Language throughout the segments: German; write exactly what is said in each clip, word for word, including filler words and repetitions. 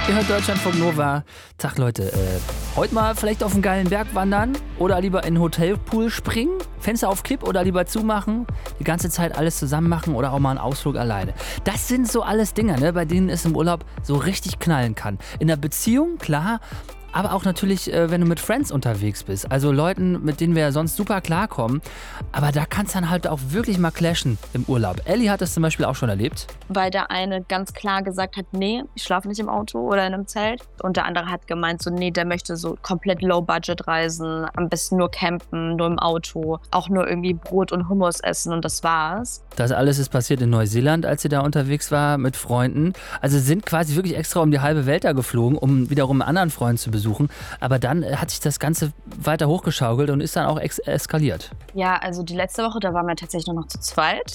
Ihr hört Deutschlandfunk Nova. Tag Leute, äh, heute mal vielleicht auf einen geilen Berg wandern oder lieber in einen Hotelpool springen, Fenster auf Kipp oder lieber zumachen, die ganze Zeit alles zusammen machen oder auch mal einen Ausflug alleine. Das sind so alles Dinge, ne, bei denen es im Urlaub so richtig knallen kann. In der Beziehung, klar, aber auch natürlich, äh, wenn du mit Friends unterwegs bist. Also Leuten, mit denen wir ja sonst super klarkommen. Aber da kann es dann halt auch wirklich mal clashen im Urlaub. Elli hat das zum Beispiel auch schon erlebt. Weil der eine ganz klar gesagt hat, nee, ich schlafe nicht im Auto oder in einem Zelt. Und der andere hat gemeint, so nee, der möchte so komplett Low-Budget reisen, am besten nur campen, nur im Auto, auch nur irgendwie Brot und Hummus essen und das war's. Das alles ist passiert in Neuseeland, als sie da unterwegs war mit Freunden. Also sie sind quasi wirklich extra um die halbe Welt da geflogen, um wiederum einen anderen Freund zu besuchen. Aber dann hat sich das Ganze weiter hochgeschaukelt und ist dann auch ex- eskaliert. Ja, also die letzte Woche, da waren wir tatsächlich nur noch zu zweit.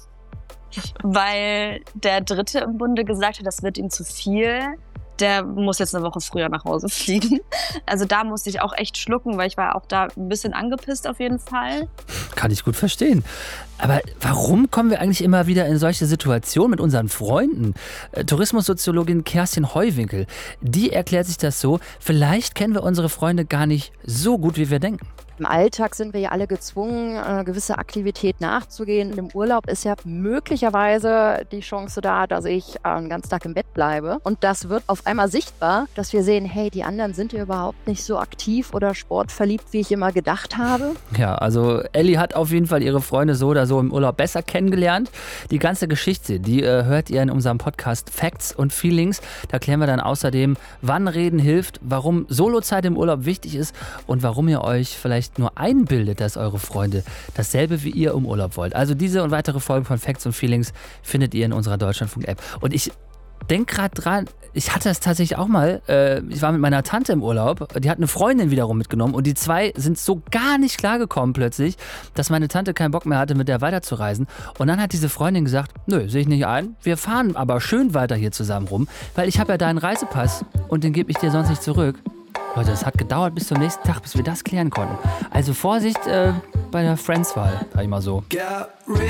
Weil der Dritte im Bunde gesagt hat, das wird ihm zu viel. Der muss jetzt eine Woche früher nach Hause fliegen. Also da musste ich auch echt schlucken, weil ich war auch da ein bisschen angepisst auf jeden Fall. Kann ich gut verstehen. Aber warum kommen wir eigentlich immer wieder in solche Situationen mit unseren Freunden? Äh, Tourismussoziologin Kerstin Heuwinkel, die erklärt sich das so, vielleicht kennen wir unsere Freunde gar nicht so gut, wie wir denken. Im Alltag sind wir ja alle gezwungen, eine gewisse Aktivität nachzugehen. Im Urlaub ist ja möglicherweise die Chance da, dass ich einen ganzen Tag im Bett bleibe. Und das wird auf einmal sichtbar, dass wir sehen, hey, die anderen sind ja überhaupt nicht so aktiv oder sportverliebt, wie ich immer gedacht habe. Ja, also Elli hat auf jeden Fall ihre Freunde so oder so im Urlaub besser kennengelernt. Die ganze Geschichte, die äh, hört ihr in unserem Podcast Facts und Feelings. Da klären wir dann außerdem, wann Reden hilft, warum Solozeit im Urlaub wichtig ist und warum ihr euch vielleicht nur einbildet, dass eure Freunde dasselbe wie ihr im Urlaub wollt. Also diese und weitere Folgen von Facts und Feelings findet ihr in unserer Deutschlandfunk-App. Und ich denke gerade dran, ich hatte das tatsächlich auch mal, äh, ich war mit meiner Tante im Urlaub, die hat eine Freundin wiederum mitgenommen und die zwei sind so gar nicht klargekommen plötzlich, dass meine Tante keinen Bock mehr hatte, mit der weiterzureisen. Und dann hat diese Freundin gesagt, nö, sehe ich nicht ein, wir fahren aber schön weiter hier zusammen rum, weil ich habe ja deinen Reisepass und den gebe ich dir sonst nicht zurück. Leute, es hat gedauert bis zum nächsten Tag, bis wir das klären konnten. Also Vorsicht äh, bei der Friends-Wahl, sag ich mal so.